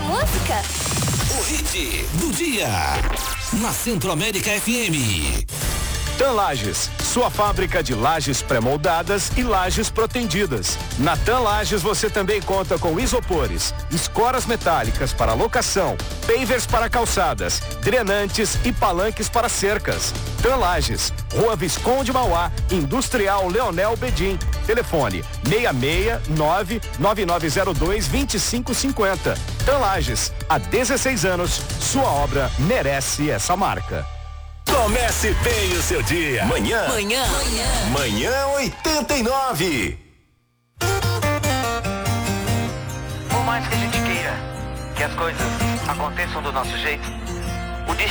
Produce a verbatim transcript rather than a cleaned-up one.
música. O hit do dia. Na Centro-América F M. TAM Lages, sua fábrica de lajes pré-moldadas e lajes protendidas. Na TAM Lages você também conta com isopores, escoras metálicas para locação, pavers para calçadas, drenantes e palanques para cercas. TAM Lages, Rua Visconde Mauá, Industrial Leonel Bedim. Telefone seis seis nove nove nove zero dois dois cinco cinco zero. TAM Lages, há dezesseis anos, sua obra merece essa marca. Comece bem o seu dia. Manhã. Manhã. Manhã. Manhã oitenta e nove. Por mais que a gente queira que as coisas aconteçam do nosso jeito,